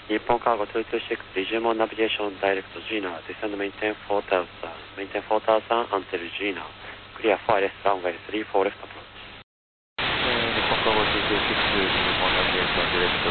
Nippon Cargo 226, resume on navigation direct to Gina, descend maintain 4000 until Gina, clear for left runway 34 left approach. Nippon Cargo 226, resume on navigation direct